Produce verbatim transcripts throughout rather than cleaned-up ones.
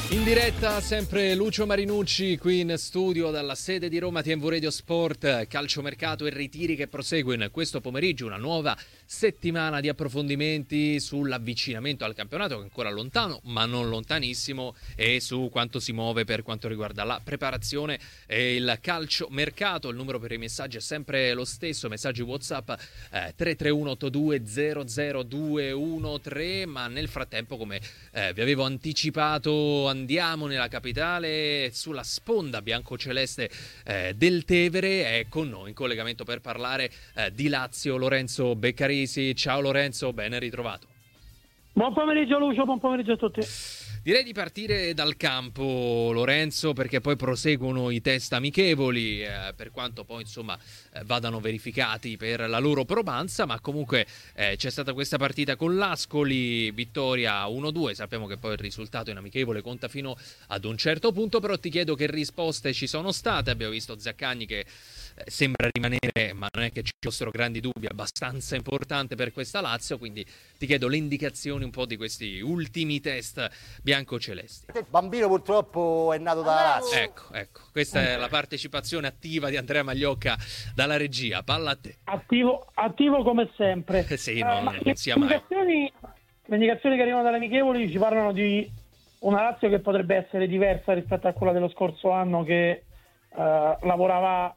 In diretta sempre Lucio Marinucci qui in studio dalla sede di Roma T V Radio Sport, calciomercato e ritiri che prosegue in questo pomeriggio, una nuova settimana di approfondimenti sull'avvicinamento al campionato che è ancora lontano ma non lontanissimo e su quanto si muove per quanto riguarda la preparazione e il calciomercato. Il numero per i messaggi è sempre lo stesso, messaggi WhatsApp eh, tre tre uno otto due zero zero due uno tre, ma nel frattempo come eh, vi avevo anticipato andiamo nella capitale, sulla sponda biancoceleste eh, del Tevere. È con noi in collegamento per parlare eh, di Lazio Lorenzo Beccarisi. Ciao Lorenzo, ben ritrovato. Buon pomeriggio Lucio, buon pomeriggio a tutti. Direi di partire dal campo, Lorenzo, perché poi proseguono i test amichevoli, eh, per quanto poi insomma eh, vadano verificati per la loro probanza, ma comunque eh, c'è stata questa partita con l'Ascoli, vittoria uno due, sappiamo che poi il risultato in amichevole conta fino ad un certo punto, però ti chiedo che risposte ci sono state. Abbiamo visto Zaccagni che eh, sembra rimanere, ma non è che ci fossero grandi dubbi, abbastanza importante per questa Lazio, quindi ti chiedo le indicazioni un po' di questi ultimi test biancocelesti. Il bambino purtroppo è nato dalla Lazio. Ecco, ecco, questa è la partecipazione attiva di Andrea Magliocca dalla regia. Palla a te. Attivo, attivo come sempre. Eh sì, Eh, non, ma non le, sia mai. indicazioni, le indicazioni che arrivano dalle amichevoli ci parlano di una Lazio che potrebbe essere diversa rispetto a quella dello scorso anno, che eh, lavorava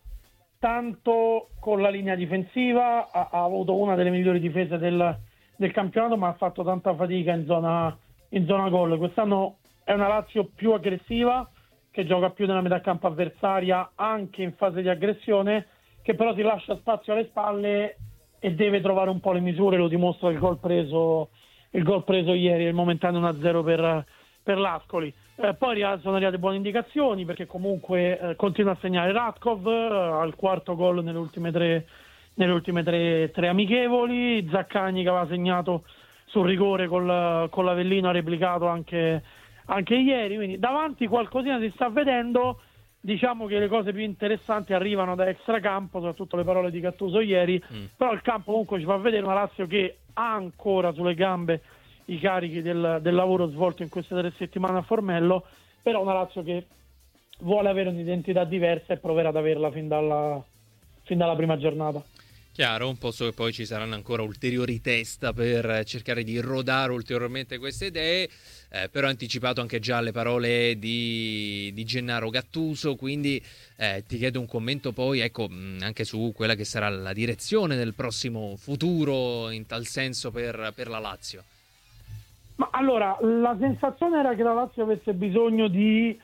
tanto con la linea difensiva, ha, ha avuto una delle migliori difese del, del campionato, ma ha fatto tanta fatica in zona in zona gol. Quest'anno è una Lazio più aggressiva, che gioca più nella metà campo avversaria anche in fase di aggressione, che però si lascia spazio alle spalle e deve trovare un po' le misure. Lo dimostra il gol preso il gol preso ieri, il momentaneo uno a zero per, per l'Ascoli. Eh, poi sono arrivate buone indicazioni, perché comunque eh, continua a segnare Radkov eh, al quarto gol nelle ultime tre nelle ultime tre, tre amichevoli. Zaccagni, che aveva segnato sul rigore col, con l'Avellino, ha replicato anche, anche ieri, quindi davanti qualcosina si sta vedendo. Diciamo che le cose più interessanti arrivano da extracampo, soprattutto le parole di Gattuso ieri, mm. però il campo comunque ci fa vedere una Lazio che ha ancora sulle gambe i carichi del, del lavoro svolto in queste tre settimane a Formello, però una Lazio che vuole avere un'identità diversa e proverà ad averla fin dalla, fin dalla prima giornata. Chiaro, un po' so che poi ci saranno ancora ulteriori test per cercare di rodare ulteriormente queste idee, eh, però ha anticipato anche già le parole di, di Gennaro Gattuso, quindi eh, ti chiedo un commento poi ecco anche su quella che sarà la direzione del prossimo futuro in tal senso per, per la Lazio. Ma allora, la sensazione era che la Lazio avesse bisogno di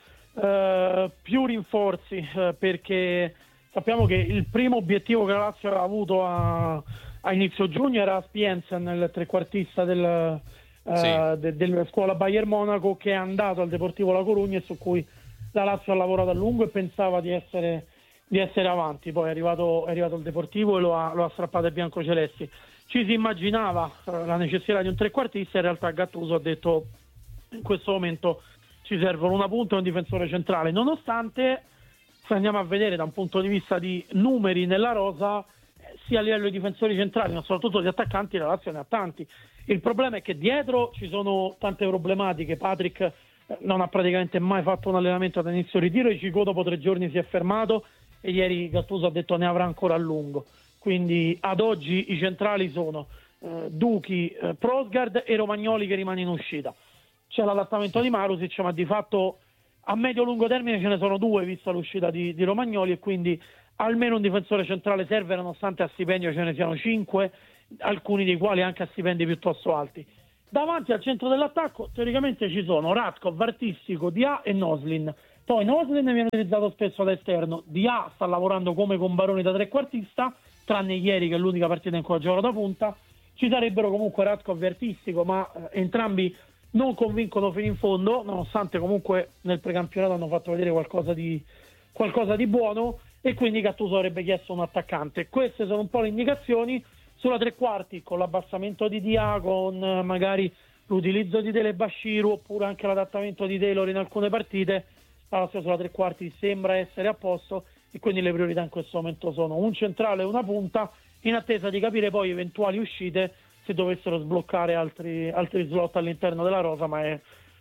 eh, più rinforzi, eh, perché sappiamo che il primo obiettivo che la Lazio aveva avuto a, a inizio giugno era Spiensen, il trequartista del, sì. uh, de, della scuola Bayern Monaco, che è andato al Deportivo La Corugna e su cui la Lazio ha lavorato a lungo e pensava di essere, di essere avanti. Poi è arrivato, è arrivato il Deportivo e lo ha, lo ha strappato ai biancocelesti. Ci si immaginava uh, la necessità di un trequartista, in realtà Gattuso ha detto in questo momento ci servono una punta e un difensore centrale, nonostante, se andiamo a vedere da un punto di vista di numeri nella rosa, sia a livello di difensori centrali ma soprattutto di attaccanti, la Lazio ne ha tanti. Il problema è che dietro ci sono tante problematiche. Patrick non ha praticamente mai fatto un allenamento da inizio ritiro, Icico dopo tre giorni si è fermato e ieri Gattuso ha detto ne avrà ancora a lungo. Quindi ad oggi i centrali sono eh, Duchi, eh, Prosgard e Romagnoli, che rimane in uscita. C'è l'adattamento di Marusic, ma di fatto a medio-lungo termine ce ne sono due, vista l'uscita di, di Romagnoli, e quindi almeno un difensore centrale serve, nonostante a stipendio ce ne siano cinque, alcuni dei quali anche a stipendi piuttosto alti. Davanti al centro dell'attacco teoricamente ci sono Radkov, Artistico, Dia e Noslin. Poi Noslin viene utilizzato spesso da esterno, Dia sta lavorando come con Baroni da trequartista, tranne ieri che è l'unica partita in cui ha giocato da punta. Ci sarebbero comunque Radkov e Artistico, ma eh, entrambi non convincono fino in fondo, nonostante comunque nel precampionato hanno fatto vedere qualcosa di, qualcosa di buono, e quindi Gattuso avrebbe chiesto un attaccante. Queste sono un po' le indicazioni. Sulla tre quarti, con l'abbassamento di Dia, con eh, magari l'utilizzo di Dele Bashiru, oppure anche l'adattamento di Taylor in alcune partite, la Lazio sulla tre quarti sembra essere a posto, e quindi le priorità in questo momento sono un centrale e una punta, in attesa di capire poi eventuali uscite se dovessero sbloccare altri, altri slot all'interno della rosa, ma è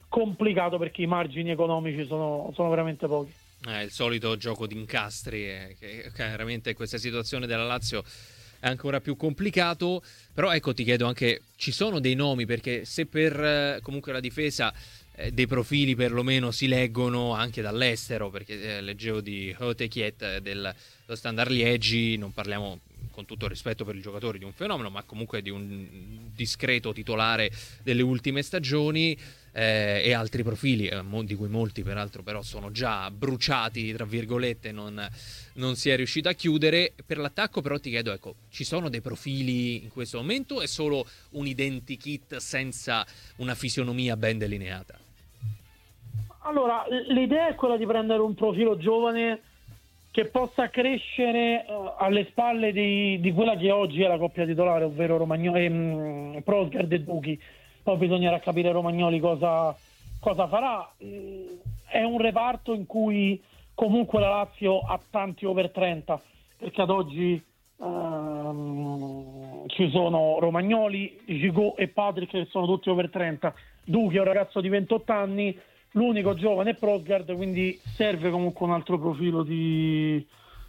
complicato perché i margini economici sono, sono veramente pochi. Eh, il solito gioco di incastri, eh, che chiaramente questa situazione della Lazio è ancora più complicato. Però ecco, ti chiedo anche, ci sono dei nomi, perché se per eh, comunque la difesa eh, dei profili perlomeno si leggono anche dall'estero, perché eh, leggevo di Hotekiet dello Standard Liegi, non parliamo, con tutto il rispetto per i giocatori, di un fenomeno, ma comunque di un discreto titolare delle ultime stagioni, eh, e altri profili, eh, di cui molti peraltro però sono già bruciati, tra virgolette, non, non si è riuscito a chiudere. Per l'attacco però ti chiedo, ecco, ci sono dei profili in questo momento o è solo un identikit senza una fisionomia ben delineata? Allora, l'idea è quella di prendere un profilo giovane che possa crescere uh, alle spalle di, di quella che oggi è la coppia titolare, ovvero Romagnoli, ehm, Prosgard e Duchi. Poi bisognerà capire Romagnoli cosa, cosa farà. Mm, è un reparto in cui comunque la Lazio ha tanti over trenta, perché ad oggi um, ci sono Romagnoli, Gigot e Patrick che sono tutti over trenta. Duchi è un ragazzo di ventotto anni, l'unico giovane è Prosgard, quindi serve comunque un altro profilo di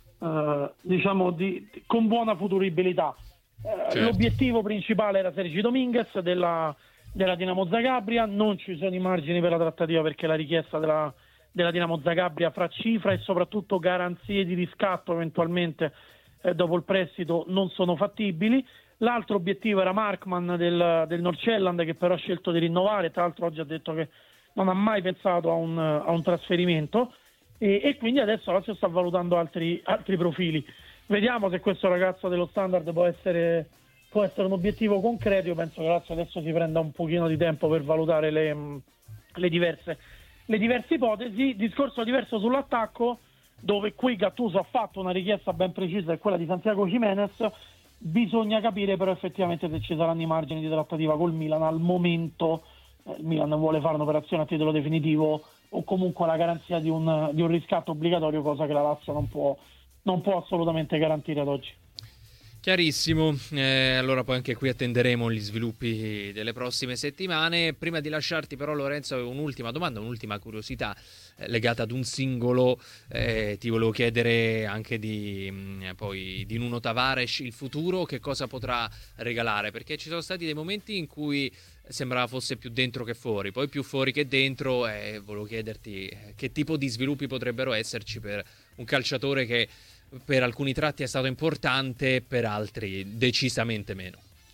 eh, diciamo di, di, con buona futuribilità. Eh, certo. L'obiettivo principale era Sergi Dominguez della, della Dinamo Zagabria, non ci sono i margini per la trattativa perché la richiesta della, della Dinamo Zagabria fra cifra e soprattutto garanzie di riscatto eventualmente eh, dopo il prestito non sono fattibili. L'altro obiettivo era Markman del, del Nordsjælland, che però ha scelto di rinnovare, tra l'altro oggi ha detto che non ha mai pensato a un, a un trasferimento e, e quindi adesso Lazio sta valutando altri, altri profili. Vediamo se questo ragazzo dello Standard può essere, può essere un obiettivo concreto. Io penso che Lazio adesso si prenda un pochino di tempo per valutare le, le, diverse, le diverse ipotesi. Discorso diverso sull'attacco, dove qui Gattuso ha fatto una richiesta ben precisa, è quella di Santiago Jimenez. Bisogna capire però effettivamente se ci saranno i margini di trattativa col Milan. Al momento il Milan vuole fare un'operazione a titolo definitivo o comunque la garanzia di un, di un riscatto obbligatorio, cosa che la Lazio non può, non può assolutamente garantire ad oggi. Chiarissimo, eh, allora poi anche qui attenderemo gli sviluppi delle prossime settimane. Prima di lasciarti però, Lorenzo, avevo un'ultima domanda, un'ultima curiosità eh, legata ad un singolo. Eh, ti volevo chiedere anche di mh, poi di Nuno Tavares, il futuro, che cosa potrà regalare, perché ci sono stati dei momenti in cui sembrava fosse più dentro che fuori, poi più fuori che dentro, e eh, volevo chiederti che tipo di sviluppi potrebbero esserci per un calciatore che per alcuni tratti è stato importante, per altri decisamente meno.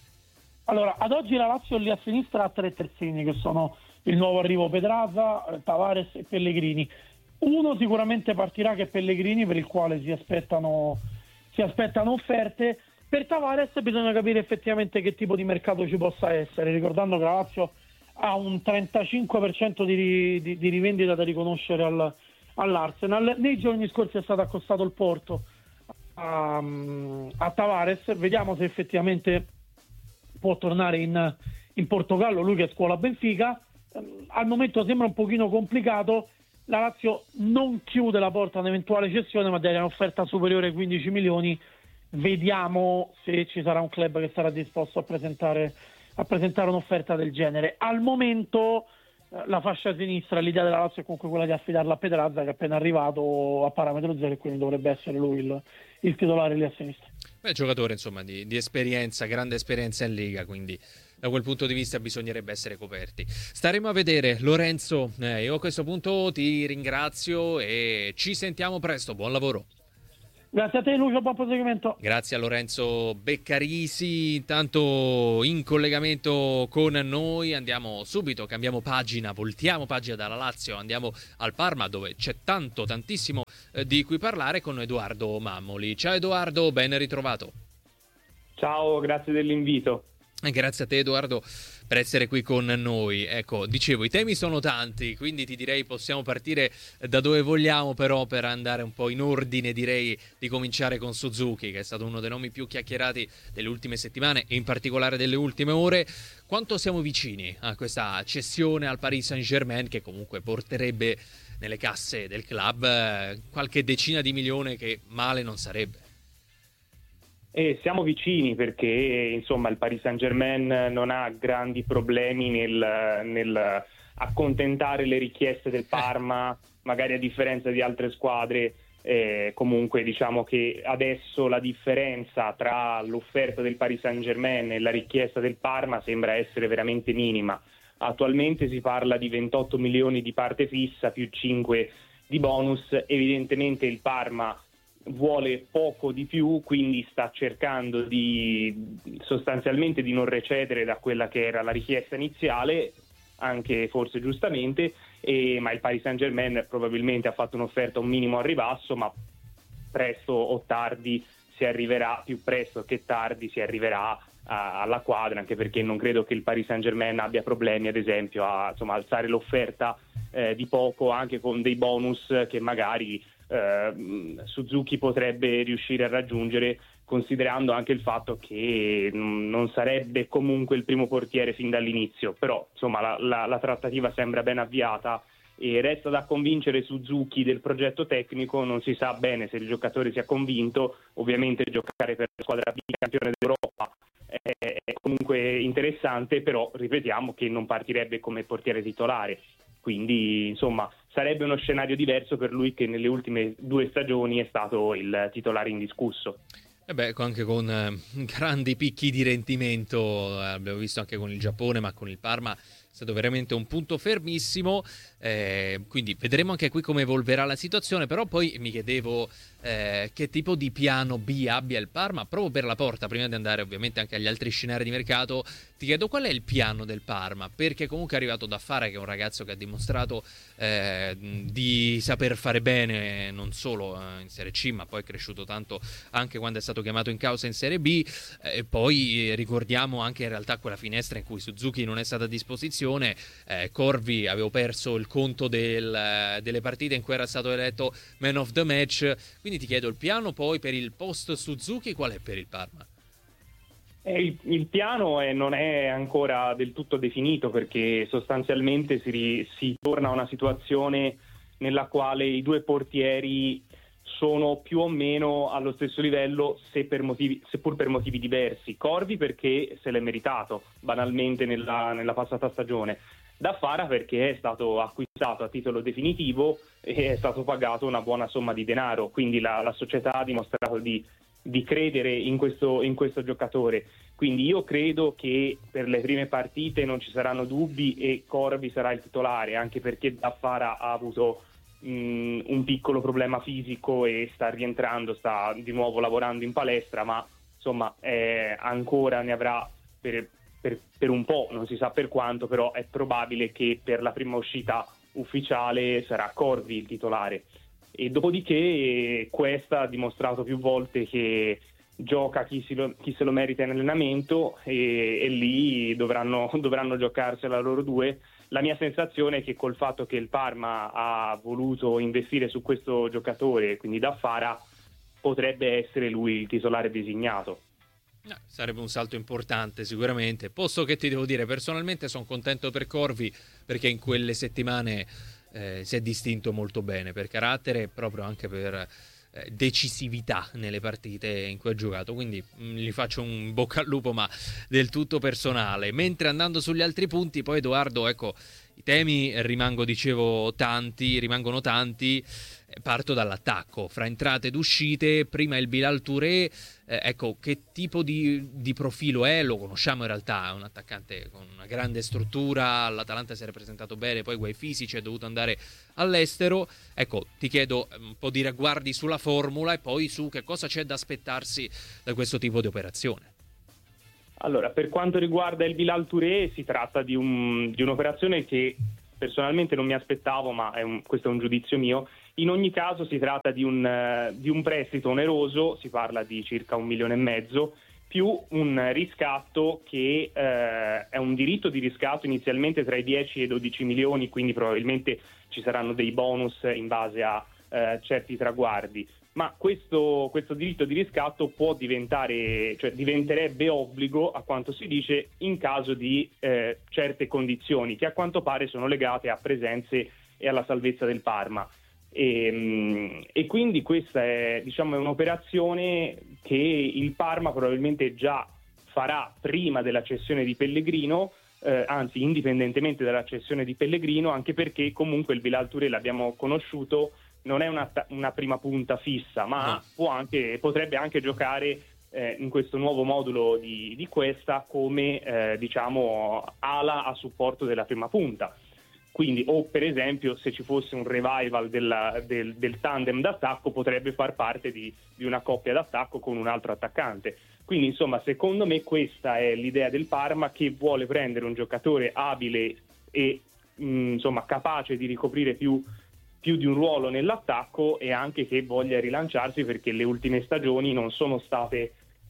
Allora, ad oggi la Lazio lì a sinistra ha tre terzini, che sono il nuovo arrivo Pedraza, Tavares e Pellegrini. Uno sicuramente partirà, che è Pellegrini, per il quale si aspettano, si aspettano offerte. Per Tavares bisogna capire effettivamente che tipo di mercato ci possa essere, ricordando che la Lazio ha un trentacinque per cento di, di, di rivendita da riconoscere al all'Arsenal. Nei giorni scorsi è stato accostato il Porto a, a Tavares, vediamo se effettivamente può tornare in, in Portogallo, lui che è scuola Benfica. Al momento sembra un pochino complicato, la Lazio non chiude la porta a un'eventuale cessione, ma dà un'offerta superiore ai quindici milioni. Vediamo se ci sarà un club che sarà disposto a presentare, a presentare un'offerta del genere. Al momento la fascia sinistra, l'idea della Lazio è comunque quella di affidarla a Pedraza, che è appena arrivato a parametro zero e quindi dovrebbe essere lui il, il titolare lì a sinistra. Beh, giocatore insomma di, di esperienza, grande esperienza in Liga, quindi da quel punto di vista bisognerebbe essere coperti. Staremo a vedere. Lorenzo, eh, io a questo punto ti ringrazio e ci sentiamo presto, buon lavoro. Grazie a te Lucio, buon proseguimento. Grazie a Lorenzo Beccarisi. Intanto in collegamento con noi andiamo subito, cambiamo pagina, voltiamo pagina dalla Lazio, andiamo al Parma, dove c'è tanto, tantissimo eh, di cui parlare, con Edoardo Mammoli. Ciao Edoardo, ben ritrovato. Ciao, grazie dell'invito. Grazie a te Edoardo per essere qui con noi. Ecco, dicevo, i temi sono tanti, quindi ti direi possiamo partire da dove vogliamo, però per andare un po' in ordine direi di cominciare con Suzuki, che è stato uno dei nomi più chiacchierati delle ultime settimane e in particolare delle ultime ore. Quanto siamo vicini a questa cessione al Paris Saint-Germain, che comunque porterebbe nelle casse del club eh, qualche decina di milioni, che male non sarebbe? E siamo vicini perché insomma il Paris Saint-Germain non ha grandi problemi nel, nel accontentare le richieste del Parma, magari a differenza di altre squadre. Eh, comunque diciamo che adesso la differenza tra l'offerta del Paris Saint-Germain e la richiesta del Parma sembra essere veramente minima. Attualmente si parla di ventotto milioni di parte fissa più cinque di bonus. Evidentemente il Parma vuole poco di più, quindi sta cercando di sostanzialmente di non recedere da quella che era la richiesta iniziale, anche forse giustamente, e, ma il Paris Saint-Germain probabilmente ha fatto un'offerta un minimo al ribasso, ma presto o tardi si arriverà, più presto che tardi si arriverà a, alla quadra, anche perché non credo che il Paris Saint-Germain abbia problemi ad esempio a insomma, alzare l'offerta eh, di poco anche con dei bonus che magari eh, Suzuki potrebbe riuscire a raggiungere, considerando anche il fatto che non sarebbe comunque il primo portiere fin dall'inizio. Però insomma la, la, la trattativa sembra ben avviata e resta da convincere Suzuki del progetto tecnico. Non si sa bene se il giocatore sia convinto. Ovviamente giocare per la squadra B campione d'Europa è, è comunque interessante, però ripetiamo che non partirebbe come portiere titolare, quindi insomma sarebbe uno scenario diverso per lui, che nelle ultime due stagioni è stato il titolare indiscusso. E beh, anche con eh, grandi picchi di rendimento, eh, abbiamo visto anche con il Giappone, ma con il Parma è stato veramente un punto fermissimo, eh, quindi vedremo anche qui come evolverà la situazione. Però poi mi chiedevo eh, che tipo di piano B abbia il Parma proprio per la porta, prima di andare ovviamente anche agli altri scenari di mercato. Ti chiedo qual è il piano del Parma, perché comunque è arrivato da Fara, che è un ragazzo che ha dimostrato eh, di saper fare bene non solo eh, in Serie C, ma poi è cresciuto tanto anche quando è stato chiamato in causa in Serie B. E eh, poi eh, ricordiamo anche in realtà quella finestra in cui Suzuki non è stata a disposizione. eh, Corvi, avevo perso il conto del, delle partite in cui era stato eletto Man of the Match. Quindi ti chiedo il piano poi per il post Suzuki qual è per il Parma? Il, il piano è, non è ancora del tutto definito, perché sostanzialmente si, ri, si torna a una situazione nella quale i due portieri sono più o meno allo stesso livello, se per motivi, seppur per motivi diversi. Corvi perché se l'è meritato banalmente nella, nella passata stagione, da Fara perché è stato acquistato a titolo definitivo e è stato pagato una buona somma di denaro, quindi la, la società ha dimostrato di di credere in questo, in questo giocatore. Quindi io credo che per le prime partite non ci saranno dubbi e Corvi sarà il titolare, anche perché Daffara ha avuto mh, un piccolo problema fisico e sta rientrando, sta di nuovo lavorando in palestra, ma insomma eh, ancora ne avrà per, per, per un po', non si sa per quanto, però è probabile che per la prima uscita ufficiale sarà Corvi il titolare. E dopodiché questa ha dimostrato più volte che gioca chi, si lo, chi se lo merita in allenamento e, e lì dovranno, dovranno giocarsela loro due. La mia sensazione è che col fatto che il Parma ha voluto investire su questo giocatore, quindi da Fara, potrebbe essere lui il titolare designato. No, sarebbe un salto importante sicuramente, posto che ti devo dire personalmente sono contento per Corvi, perché in quelle settimane Eh, si è distinto molto bene per carattere e proprio anche per eh, decisività nelle partite in cui ha giocato, quindi mh, gli faccio un bocca al lupo, ma del tutto personale. Mentre andando sugli altri punti, poi Edoardo, ecco, i temi rimango, dicevo, tanti, rimangono tanti. Parto dall'attacco, fra entrate ed uscite. Prima il Bilal Touré, eh, ecco, che tipo di, di profilo è? Lo conosciamo in realtà, è un attaccante con una grande struttura, all'Atalanta si è rappresentato bene, poi guai fisici, è dovuto andare all'estero. Ecco, ti chiedo un po' di ragguardi sulla formula e poi su che cosa c'è da aspettarsi da questo tipo di operazione. Allora, per quanto riguarda il Bilal Touré, si tratta di, un, di un'operazione che personalmente non mi aspettavo, ma è un, questo è un giudizio mio. In ogni caso si tratta di un, uh, di un prestito oneroso, si parla di circa un milione e mezzo, più un riscatto che uh, è un diritto di riscatto inizialmente tra i dieci e i dodici milioni, quindi probabilmente ci saranno dei bonus in base a uh, certi traguardi. Ma questo, questo diritto di riscatto può diventare, cioè diventerebbe obbligo, a quanto si dice, in caso di eh, certe condizioni che a quanto pare sono legate a presenze e alla salvezza del Parma. E, e quindi questa è, diciamo, è un'operazione che il Parma probabilmente già farà prima della cessione di Pellegrino, eh, anzi indipendentemente dalla cessione di Pellegrino, anche perché comunque il Bilal Touré, l'abbiamo conosciuto, non è una, una prima punta fissa, ma no. può anche, potrebbe anche giocare eh, in questo nuovo modulo di, di questa come eh, diciamo ala a supporto della prima punta. Quindi, o per esempio, se ci fosse un revival della, del, del tandem d'attacco, potrebbe far parte di, di una coppia d'attacco con un altro attaccante. Quindi, insomma, secondo me questa è l'idea del Parma, che vuole prendere un giocatore abile e mh, insomma capace di ricoprire più, più di un ruolo nell'attacco, e anche che voglia rilanciarsi, perché le ultime stagioni non sono state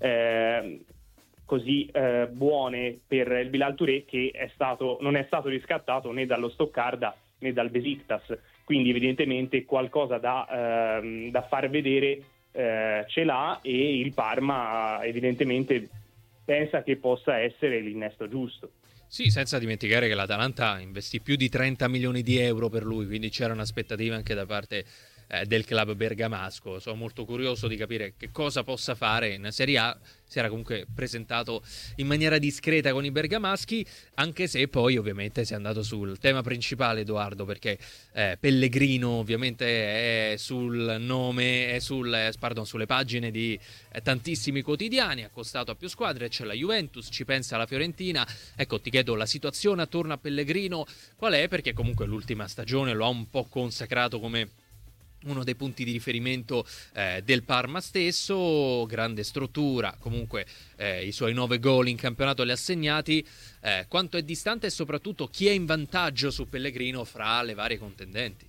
eh, così eh, buone per il Bilal Touré, che è stato, non è stato riscattato né dallo Stoccarda né dal Besiktas, quindi evidentemente qualcosa da, ehm, da far vedere eh, ce l'ha, e il Parma evidentemente pensa che possa essere l'innesto giusto. Sì, senza dimenticare che l'Atalanta investì più di trenta milioni di euro per lui, quindi c'era un'aspettativa anche da parte eh, del club bergamasco. Sono molto curioso di capire che cosa possa fare in Serie A. Si era comunque presentato in maniera discreta con i bergamaschi, anche se poi ovviamente si è andato sul tema principale, Edoardo, perché eh, Pellegrino ovviamente è sul nome, è sul, eh, pardon, sulle pagine di eh, tantissimi quotidiani, accostato a più squadre, c'è la Juventus, ci pensa la Fiorentina. Ecco, ti chiedo la situazione attorno a Pellegrino qual è, perché comunque l'ultima stagione lo ha un po' consacrato come uno dei punti di riferimento eh, del Parma stesso, grande struttura, comunque eh, i suoi nove gol in campionato li ha segnati. Eh, quanto è distante e soprattutto chi è in vantaggio su Pellegrino fra le varie contendenti?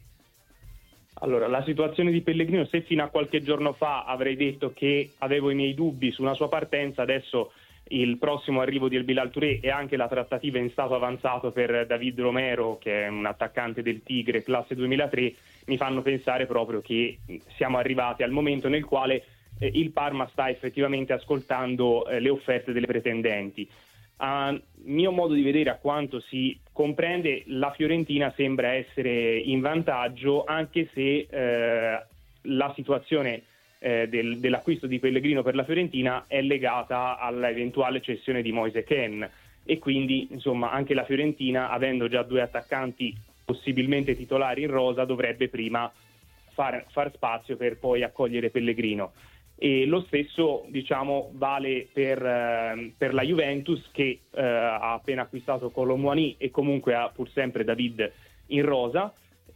Allora, la situazione di Pellegrino, se fino a qualche giorno fa avrei detto che avevo i miei dubbi su una sua partenza, adesso il prossimo arrivo di El Bilal Touré e anche la trattativa in stato avanzato per David Romero, che è un attaccante del Tigre classe duemilatré, mi fanno pensare proprio che siamo arrivati al momento nel quale eh, il Parma sta effettivamente ascoltando eh, le offerte delle pretendenti. A mio modo di vedere, a quanto si comprende, la Fiorentina sembra essere in vantaggio, anche se eh, la situazione eh, del, dell'acquisto di Pellegrino per la Fiorentina è legata all'eventuale cessione di Moise Kean, e quindi insomma anche la Fiorentina, avendo già due attaccanti possibilmente titolari in rosa, dovrebbe prima far, far spazio per poi accogliere Pellegrino. E lo stesso diciamo vale per, eh, per la Juventus, che eh, ha appena acquistato Kolo Muani e comunque ha pur sempre David in rosa,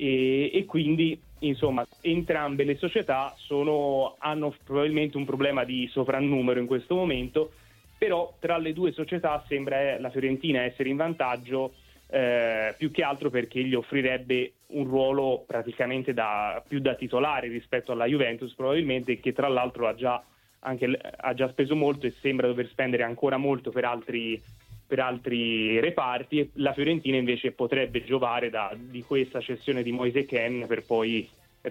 e, e quindi insomma entrambe le società sono, hanno probabilmente un problema di sovrannumero in questo momento, però tra le due società sembra la Fiorentina essere in vantaggio, Eh, più che altro perché gli offrirebbe un ruolo praticamente da, più da titolare rispetto alla Juventus probabilmente, che tra l'altro ha già, anche, ha già speso molto e sembra dover spendere ancora molto per altri, per altri reparti. La Fiorentina invece potrebbe giovare da, di questa cessione di Moise Kean per poi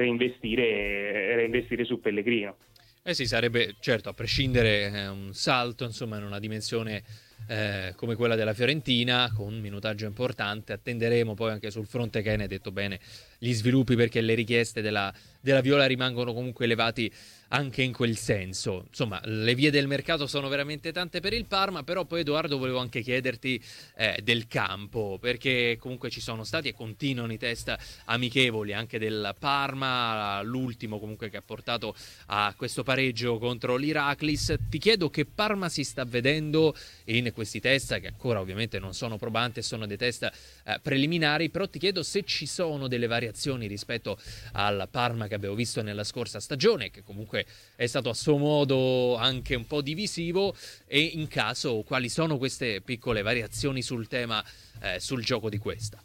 reinvestire, reinvestire su Pellegrino. Eh sì, sarebbe certo, a prescindere, eh, un salto insomma in una dimensione Eh, come quella della Fiorentina, con un minutaggio importante. Attenderemo poi anche sul fronte Kean, hai detto bene, gli sviluppi, perché le richieste della, della Viola rimangono comunque elevati anche in quel senso. Insomma, le vie del mercato sono veramente tante per il Parma, però poi Edoardo volevo anche chiederti eh, del campo, perché comunque ci sono stati e continuano i test amichevoli anche del Parma, l'ultimo comunque che ha portato a questo pareggio contro l'Iraklis. Ti chiedo che Parma si sta vedendo in questi test, che ancora ovviamente non sono probanti e sono dei test eh, preliminari, però ti chiedo se ci sono delle variazioni rispetto al Parma che abbiamo visto nella scorsa stagione, che comunque è stato a suo modo anche un po' divisivo, e in caso quali sono queste piccole variazioni sul tema, eh, sul gioco di questa.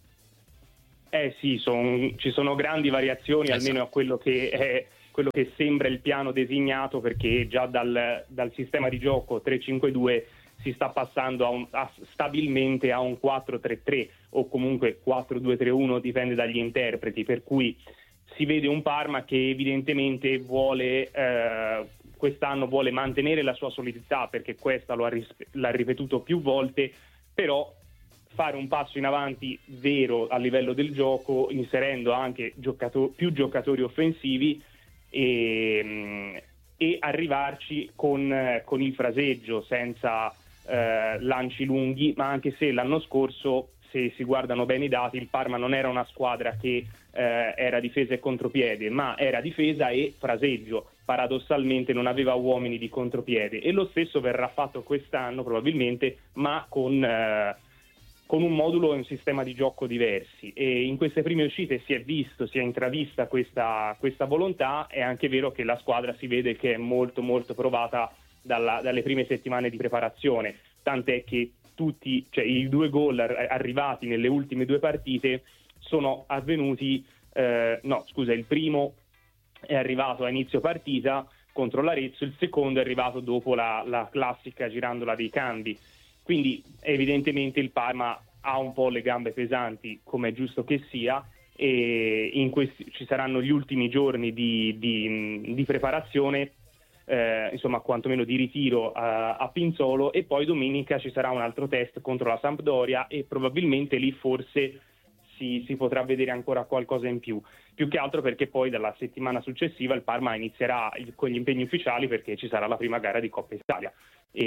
Eh sì, son, ci sono grandi variazioni, esatto. Almeno a quello che è quello che sembra il piano designato, perché già dal, dal sistema di gioco tre cinque due si sta passando a un, a, stabilmente a un quattro tre tre o comunque quattro due tre uno, dipende dagli interpreti, per cui si vede un Parma che evidentemente vuole eh, quest'anno vuole mantenere la sua solidità, perché questa lo ha, ris- l'ha ripetuto più volte, però fare un passo in avanti vero a livello del gioco, inserendo anche giocato- più giocatori offensivi e, e arrivarci con, con il fraseggio, senza eh, lanci lunghi, ma anche se l'anno scorso, se si guardano bene i dati, il Parma non era una squadra che eh, era difesa e contropiede, ma era difesa e fraseggio. Paradossalmente non aveva uomini di contropiede, e lo stesso verrà fatto quest'anno probabilmente, ma con, eh, con un modulo e un sistema di gioco diversi. E in queste prime uscite si è visto, si è intravista questa, questa volontà. È anche vero che la squadra si vede che è molto molto provata dalla, dalle prime settimane di preparazione, tant'è che tutti, cioè i due gol arrivati nelle ultime due partite sono avvenuti, eh, no scusa, il primo è arrivato a inizio partita contro l'Arezzo, il secondo è arrivato dopo la, la classica girandola dei cambi. Quindi evidentemente il Parma ha un po' le gambe pesanti, come è giusto che sia, e in questi ci saranno gli ultimi giorni di, di, di preparazione, eh, insomma quantomeno di ritiro a, a Pinzolo, e poi domenica ci sarà un altro test contro la Sampdoria, e probabilmente lì forse si, si potrà vedere ancora qualcosa in più, più che altro perché poi dalla settimana successiva il Parma inizierà il, con gli impegni ufficiali, perché ci sarà la prima gara di Coppa Italia, e,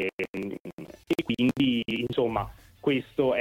e quindi insomma questo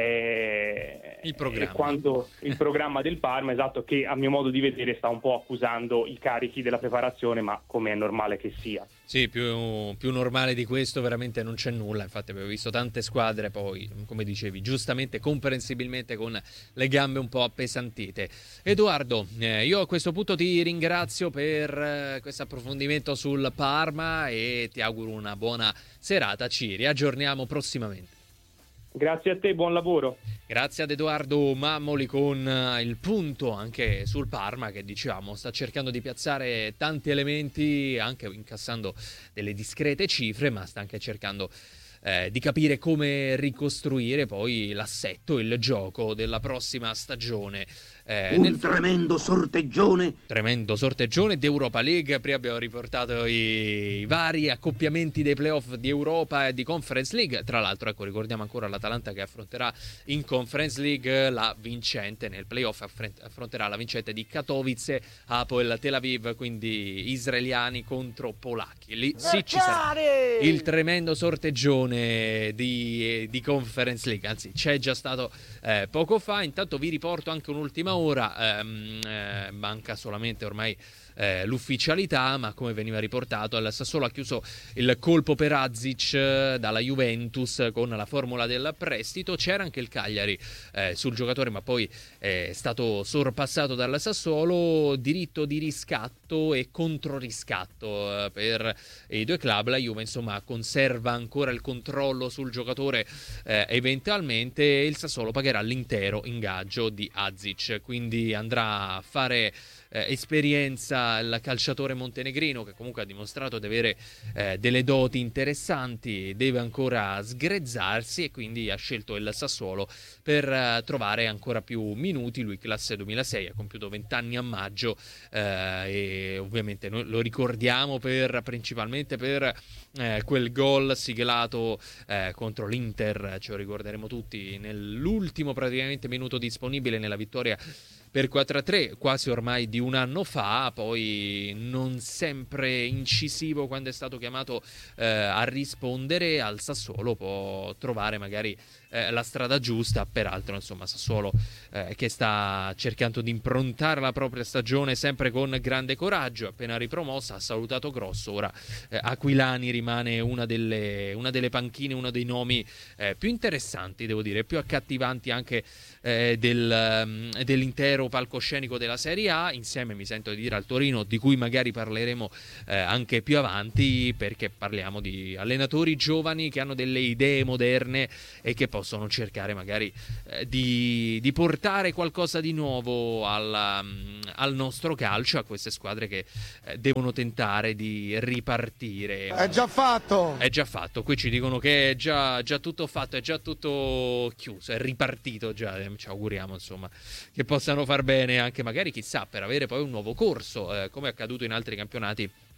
è il programma. È quanto il programma del Parma, esatto, che a mio modo di vedere sta un po' accusando i carichi della preparazione, ma come è normale che sia. Sì, più, più normale di questo veramente non c'è nulla. Infatti abbiamo visto tante squadre poi, come dicevi, giustamente, comprensibilmente con le gambe un po' appesantite. Edoardo, eh, io a questo punto ti ringrazio per eh, questo approfondimento sul Parma e ti auguro una buona serata. Ci riaggiorniamo prossimamente. Grazie a te, buon lavoro. Grazie ad Edoardo Mammoli con il punto anche sul Parma, che diciamo sta cercando di piazzare tanti elementi, anche incassando delle discrete cifre, ma sta anche cercando eh, di capire come ricostruire poi l'assetto, il gioco della prossima stagione. Eh, un nel... tremendo sorteggione Tremendo sorteggione d'Europa League. Prima abbiamo riportato i, i vari accoppiamenti dei playoff di Europa e di Conference League. Tra l'altro, ecco, ricordiamo ancora l'Atalanta che affronterà in Conference League la vincente, nel playoff affronterà la vincente di Katowice, Hapoel Tel Aviv, quindi israeliani contro polacchi. Lì sì ci sarà il tremendo sorteggione di, di Conference League, anzi c'è già stato eh, poco fa. Intanto vi riporto anche un'ultima ora, ehm, eh, manca solamente ormai eh, l'ufficialità, ma come veniva riportato il Sassuolo ha chiuso il colpo per Azic eh, dalla Juventus con la formula del prestito. C'era anche il Cagliari eh, sul giocatore, ma poi è stato sorpassato dal Sassuolo. Diritto di riscatto e controriscatto eh, per i due club. La Juve insomma conserva ancora il controllo sul giocatore, eh, eventualmente il Sassuolo pagherà l'intero ingaggio di Azic, quindi andrà a fare eh, esperienza il calciatore montenegrino, che comunque ha dimostrato di avere eh, delle doti interessanti, deve ancora sgrezzarsi, e quindi ha scelto il Sassuolo per eh, trovare ancora più minuti. Lui classe duemilasei, ha compiuto venti anni a maggio, eh, e ovviamente noi lo ricordiamo per principalmente per eh, quel gol siglato eh, contro l'Inter, ce lo ricorderemo tutti, nell'ultimo praticamente minuto disponibile nella vittoria per quattro a tre, quasi ormai di un anno fa. Poi non sempre incisivo quando è stato chiamato eh, a rispondere. Al Sassuolo può trovare magari eh, la strada giusta, peraltro insomma Sassuolo eh, che sta cercando di improntare la propria stagione sempre con grande coraggio, appena ripromossa, ha salutato Grosso. Ora eh, Aquilani rimane una delle, una delle panchine, uno dei nomi eh, più interessanti, devo dire, più accattivanti anche eh, del, um, dell'intero palcoscenico della Serie A, insieme mi sento di dire al Torino, di cui magari parleremo eh, anche più avanti, perché parliamo di allenatori giovani che hanno delle idee moderne e che possono cercare magari eh, di, di portare qualcosa di nuovo al, um, al nostro calcio, a queste squadre che eh, devono tentare di ripartire. È già fatto! È già fatto, qui ci dicono che è già, già tutto fatto, è già tutto chiuso, è ripartito già, ci auguriamo insomma che possano far bene anche magari, chissà, per avere poi un nuovo corso, eh, come è accaduto in altri campionati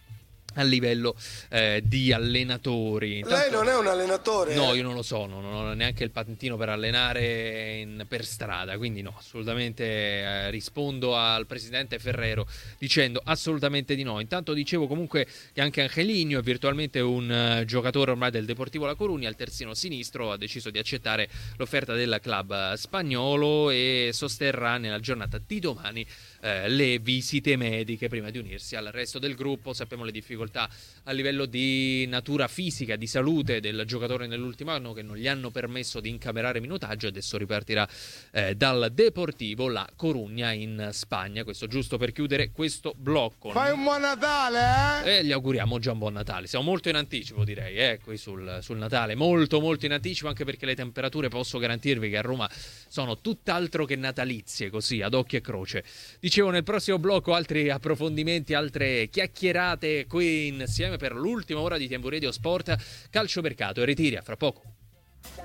a livello eh, di allenatori. Intanto, lei non è un allenatore? No, eh? io non lo so, non ho neanche il patentino per allenare in, per strada, quindi no, assolutamente eh, rispondo al presidente Ferrero dicendo assolutamente di no. Intanto dicevo comunque che anche Angelino è virtualmente un uh, giocatore ormai del Deportivo La Coruña, al terzino sinistro ha deciso di accettare l'offerta del club spagnolo e sosterrà nella giornata di domani eh, le visite mediche prima di unirsi al resto del gruppo. Sappiamo le difficoltà a livello di natura fisica, di salute del giocatore nell'ultimo anno che non gli hanno permesso di incamerare minutaggio, e adesso ripartirà eh, dal Deportivo La Coruña in Spagna. Questo giusto per chiudere questo blocco. Fai un buon Natale, eh? E gli auguriamo già un buon Natale. Siamo molto in anticipo, direi, eh, qui sul, sul Natale, molto molto in anticipo, anche perché le temperature posso garantirvi che a Roma sono tutt'altro che natalizie, così ad occhio e croce. Dicevo, nel prossimo blocco altri approfondimenti, altre chiacchierate qui insieme per l'ultima ora di Tempo Radio Sport. Calciomercato e ritiri, a fra poco.